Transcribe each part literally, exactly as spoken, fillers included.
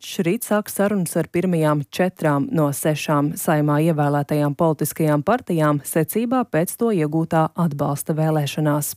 Kačs rīt sāks sarunas ar pirmajām četrām no sešām Saeimā ievēlētajām politiskajām partijām secībā pēc to iegūtā atbalsta vēlēšanās.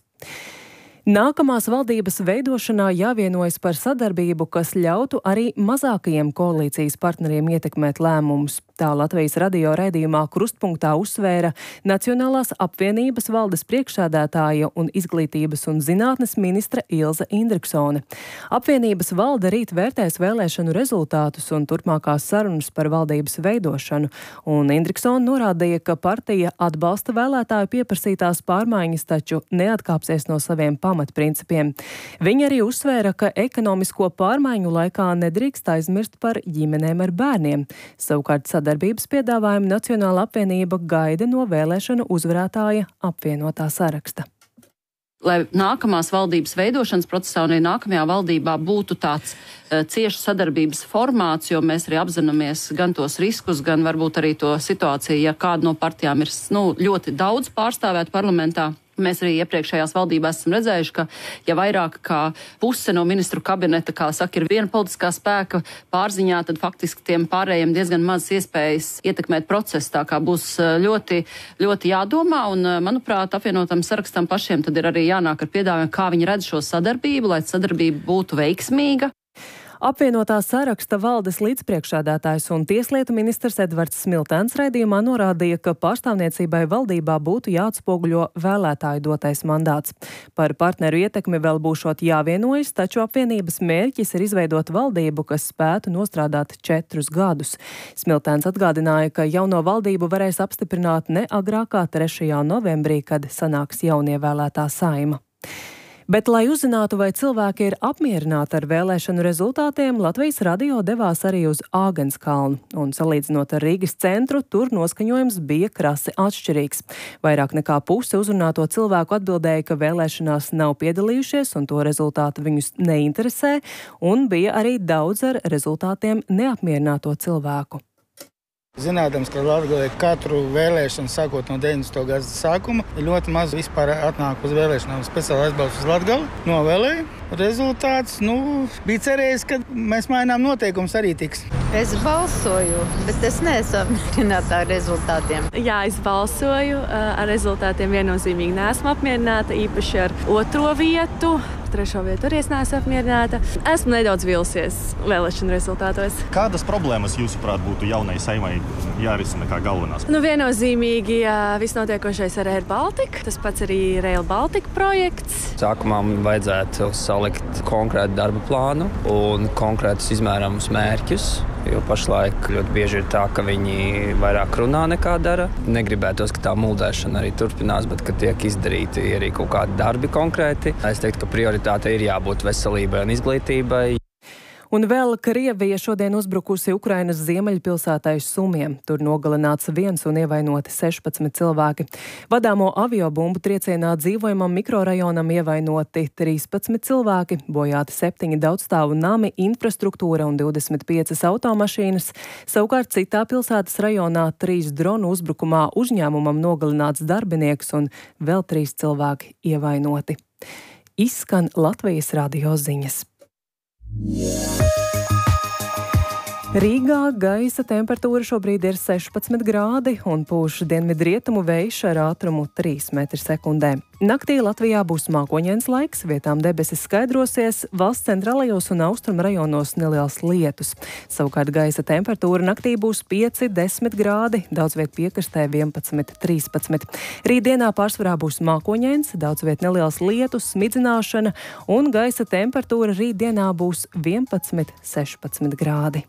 Nākamās valdības veidošanā jāvienojas par sadarbību, kas ļautu arī mazākajiem koalīcijas partneriem ietekmēt lēmumus. Tā Latvijas radio raidījumā Krustpunktā uzsvēra Nacionālās apvienības valdes priekšsēdētāja un izglītības un zinātnes ministre Ilze Indriksone. Apvienības valde rīt vērtēs vēlēšanu rezultātus un turpmākās sarunas par valdības veidošanu, un Indriksone norādīja, ka partija atbalsta vēlētāju pieprasītās pārmaiņas, taču neatkāpsies no saviem pamatprincipiem. Viņa arī uzsvēra, ka ekonomisko pārmaiņu laikā nedrīkst aizmirst par ģimenēm ar bērniem. Savukārt sadarbības piedāvājumu Nacionāla apvienība gaida no vēlēšanu uzvarētāja apvienotā saraksta. Lai nākamās valdības veidošanas procesā un nākamajā valdībā būtu tāds uh, cieši sadarbības formāts, jo mēs arī apzināmies gan tos riskus, gan varbūt arī to situāciju, ja kāda no partijām ir nu, ļoti daudz pārstāvēt parlamentā. Mēs arī iepriekšējās valdībās esam redzējuši, ka ja vairāk kā puse no ministru kabineta, kā saka, ir viena politiskā spēka pārziņā, tad faktiski tiem pārējiem diezgan maz iespējas ietekmēt procesu. Tā kā būs ļoti, ļoti jādomā, un, manuprāt, apvienotam sarakstam pašiem tad ir arī jānāk ar piedāvājumu, kā viņi redz šo sadarbību, lai sadarbība būtu veiksmīga. Apvienotā saraksta valdes līdzpriekšsēdētājs un tieslietu ministrs Edvards Smiltēns raidījumā norādīja, ka pārstāvniecībai valdībā būtu jāatspoguļo vēlētāju dotais mandāts. Par partneru ietekmi vēl būšot jāvienojas, taču apvienības mērķis ir izveidot valdību, kas spētu nostrādāt četrus gadus. Smiltēns atgādināja, ka jauno valdību varēs apstiprināt ne agrākā trešajā novembrī, kad sanāks jaunievēlētā Saeima. Bet, lai uzzinātu, vai cilvēki ir apmierināti ar vēlēšanu rezultātiem, Latvijas radio devās arī uz Āgenskalnu, un salīdzinot ar Rīgas centru, tur noskaņojums bija krasi atšķirīgs. Vairāk nekā puse uzrunāto cilvēku atbildēja, ka vēlēšanās nav piedalījušies un to rezultātu viņus neinteresē, un bija arī daudz ar rezultātiem neapmierināto cilvēku. Zinādams, ka Latgalē katru vēlēšanu, sākot no deviņdesmito gadu sākuma, ir ļoti maz vispār atnāk uz vēlēšanām. Speciāli aizbraucu uz Latgali, novēlēju. Rezultāts, nu, bija cerējis, ka mēs mainām noteikumus arī tiks. Es balsoju, bet es neesmu apmierināta ar rezultātiem. Jā, es balsoju, ar rezultātiem viennozīmīgi neesmu apmierināta, īpaši ar otro vietu. Trešo vietu arī es neesmu apmierināta. Esmu nedaudz vilsies vēlēšanu rezultātos. Kādas problēmas, jūsuprāt, būtu jaunai Saeimai jārisina kā galvenās? Nu, viennozīmīgi visnotiekošais ar Air Baltica, tas pats arī Rail Baltica projekts. Sākumā vajadzētu salikt konkrētu darba plānu un konkrētus izmēramus mērķus, jo pašlaik ļoti bieži ir tā, ka viņi vairāk runā nekā dara. Negribētos, ka tā muldēšana arī turpinās, bet ka tiek izdarīti arī kaut kādi darbi konkrēti. Es teiktu, ka prioritāte ir jābūt veselībai un izglītībai. Un vēl Krievija šodien uzbrukusi Ukrainas ziemeļpilsētai Sumiem. Tur nogalināts viens un ievainoti sešpadsmit cilvēki. Vadāmo aviobumbu triecienā dzīvojamam mikrorajonam ievainoti trīspadsmit cilvēki, bojāti septiņi daudzstāvu nami, infrastruktūra un divdesmit piecas automašīnas. Savukārt citā pilsētas rajonā trīs dronu uzbrukumā uzņēmumam nogalināts darbinieks un vēl trīs cilvēki ievainoti. Izskan Latvijas radio ziņas. Rīgā gaisa temperatūra šobrīd ir sešpadsmit grādi un pūš dienvidrietumu vējš ar ātrumu trīs metri sekundē. Naktī Latvijā būs mākoņains laiks, vietām debesis skaidrosies, valsts centrālajos un austrumu rajonos neliels lietus. Savukārt gaisa temperatūra naktī būs pieci desmit grādi, daudz viet piekrastē vienpadsmit trīspadsmit. Rītdienā pārsvarā būs mākoņains, daudz viet neliels lietus, smidzināšana un gaisa temperatūra rītdienā būs vienpadsmit sešpadsmit grādi.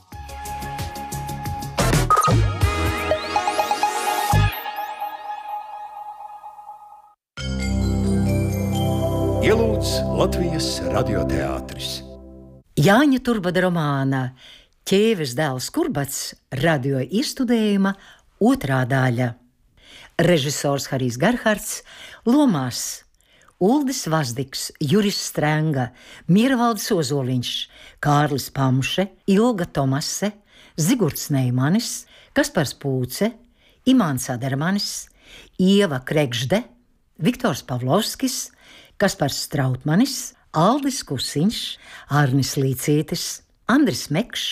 Ielūdz Latvijas radioteātris. Jāņa Turbada romāna Ķēves dēls Kurbats radio izstudējuma otrā daļa. Režisors Harijs Gerhards, lomās Uldis Vazdiks, Juris Strenga, Miervalds Ozoliņš, Kārlis Pamše, Ilga Tomase, Zigurds Neimanis, Kaspars Pūce, Imants Adermanis, Ieva Krekžde, Viktors Pavlovskis, Kaspars Strautmanis, Aldis Kusiņš, Arnis Līcītis, Andris Mekšs,